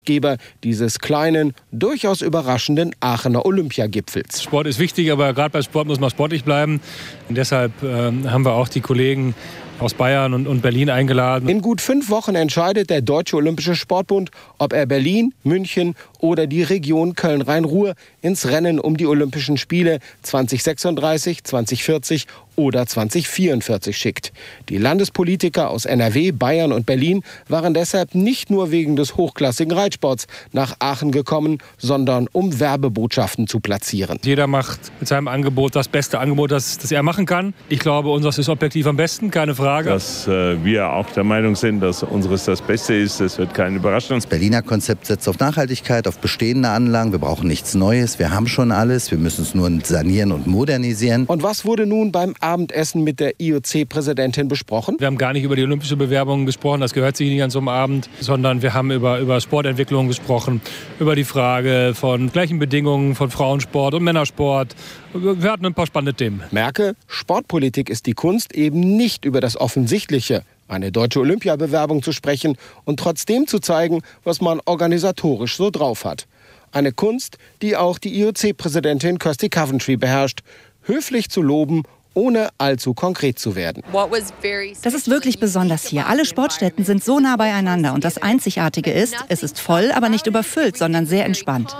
Geber dieses kleinen, durchaus überraschenden Aachener Olympiagipfels. Sport ist wichtig, aber gerade bei Sport muss man sportlich bleiben. Und deshalb haben wir auch die Kollegen aus Bayern und Berlin eingeladen. In gut 5 Wochen entscheidet der Deutsche Olympische Sportbund, ob er Berlin, München oder die Region Köln-Rhein-Ruhr ins Rennen um die Olympischen Spiele 2036, 2040 oder 2044 schickt. Die Landespolitiker aus NRW, Bayern und Berlin waren deshalb nicht nur wegen des hochklassigen Reitsports nach Aachen gekommen, sondern um Werbebotschaften zu platzieren. Jeder macht mit seinem Angebot das beste Angebot, das er machen kann. Ich glaube, unseres ist objektiv am besten, keine Frage. Dass wir auch der Meinung sind, dass unseres das Beste ist, das wird keinen überraschen. Das Berliner Konzept setzt auf Nachhaltigkeit, auf bestehende Anlagen. Wir brauchen nichts Neues, wir haben schon alles, wir müssen es nur sanieren und modernisieren. Und was wurde nun beim Abendessen mit der IOC-Präsidentin besprochen? Wir haben gar nicht über die olympische Bewerbung gesprochen, das gehört sich nicht an so einem Abend, sondern wir haben über Sportentwicklung gesprochen, über die Frage von gleichen Bedingungen von Frauensport und Männersport. Wir hatten ein paar spannende Themen. Merke, Sportpolitik ist die Kunst, eben nicht über das Offensichtliche, eine deutsche Olympiabewerbung zu sprechen und trotzdem zu zeigen, was man organisatorisch so drauf hat. Eine Kunst, die auch die IOC-Präsidentin Kirsty Coventry beherrscht, höflich zu loben, ohne allzu konkret zu werden. Das ist wirklich besonders hier. Alle Sportstätten sind so nah beieinander und das Einzigartige ist, es ist voll, aber nicht überfüllt, sondern sehr entspannt.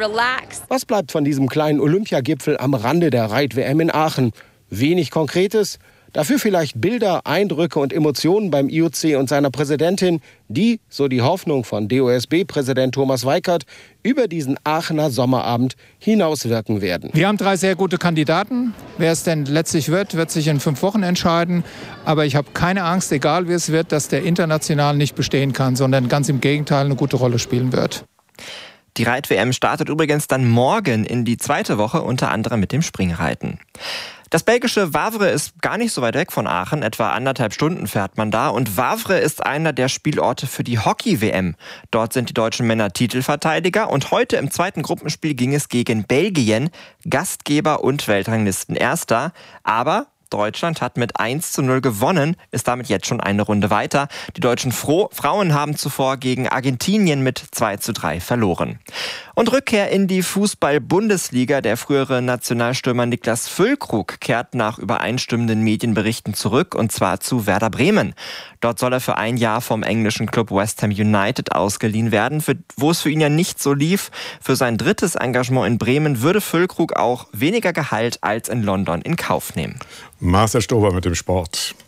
Was bleibt von diesem kleinen Olympiagipfel am Rande der Reit-WM in Aachen? Wenig Konkretes, dafür vielleicht Bilder, Eindrücke und Emotionen beim IOC und seiner Präsidentin, die, so die Hoffnung von DOSB-Präsident Thomas Weikert, über diesen Aachener Sommerabend hinauswirken werden. Wir haben 3 sehr gute Kandidaten. Wer es denn letztlich wird sich in 5 Wochen entscheiden. Aber ich habe keine Angst, egal wie es wird, dass der international nicht bestehen kann, sondern ganz im Gegenteil eine gute Rolle spielen wird. Die Reit-WM startet übrigens dann morgen in die 2. Woche, unter anderem mit dem Springreiten. Das belgische Wavre ist gar nicht so weit weg von Aachen, etwa 1,5 Stunden fährt man da. Und Wavre ist einer der Spielorte für die Hockey-WM. Dort sind die deutschen Männer Titelverteidiger und heute im 2. Gruppenspiel ging es gegen Belgien, Gastgeber und Weltranglistenerster. Aber Deutschland hat mit 1:0 gewonnen, ist damit jetzt schon eine Runde weiter. Die deutschen Frauen haben zuvor gegen Argentinien mit 2:3 verloren. Und Rückkehr in die Fußball-Bundesliga. Der frühere Nationalstürmer Niklas Füllkrug kehrt nach übereinstimmenden Medienberichten zurück, und zwar zu Werder Bremen. Dort soll er für ein Jahr vom englischen Club West Ham United ausgeliehen werden, wo es für ihn ja nicht so lief. Für sein 3. Engagement in Bremen würde Füllkrug auch weniger Gehalt als in London in Kauf nehmen. Marcel Stober mit dem Sport.